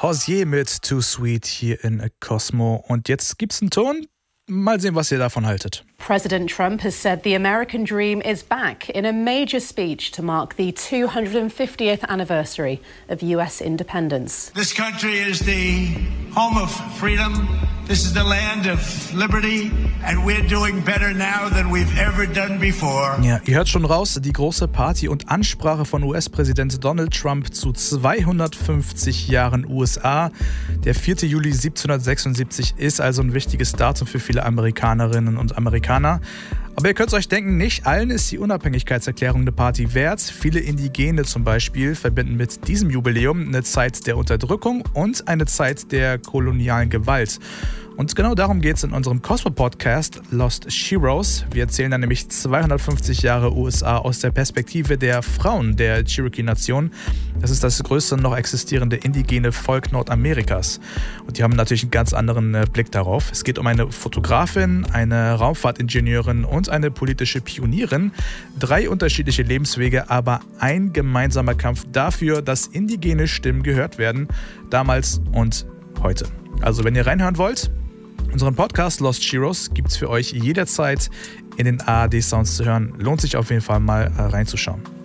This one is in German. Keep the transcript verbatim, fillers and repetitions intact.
Hozier mit Too Sweet hier in Cosmo. Und jetzt gibt's einen Ton. Mal sehen, was ihr davon haltet. President Trump has said the American dream is back in a major speech to mark the two hundred fiftieth anniversary of U S independence. This country is the home of freedom. This is the land of liberty. And we're doing better now than we've ever done before. Ja, ihr hört schon raus, die große Party und Ansprache von U S-Präsident Donald Trump zu zweihundertfünfzig Jahren U S A. Der vierter Juli siebzehnhundertsechsundsiebzig ist also ein wichtiges Datum für viele Amerikanerinnen und Amerikaner. Aber ihr könnt euch denken, nicht allen ist die Unabhängigkeitserklärung eine Party wert. Viele Indigene zum Beispiel verbinden mit diesem Jubiläum eine Zeit der Unterdrückung und eine Zeit der kolonialen Gewalt. Und genau darum geht es in unserem Cosmo-Podcast Lost Sheroes. Wir erzählen dann nämlich zweihundertfünfzig Jahre U S A aus der Perspektive der Frauen der Cherokee-Nation. Das ist das größte noch existierende indigene Volk Nordamerikas. Und die haben natürlich einen ganz anderen äh, Blick darauf. Es geht um eine Fotografin, eine Raumfahrtingenieurin und eine politische Pionierin. Drei unterschiedliche Lebenswege, aber ein gemeinsamer Kampf dafür, dass indigene Stimmen gehört werden. Damals und heute. Also wenn ihr reinhören wollt, unseren Podcast Lost Sheroes gibt es für euch jederzeit in den A R D Sounds zu hören. Lohnt sich auf jeden Fall mal reinzuschauen.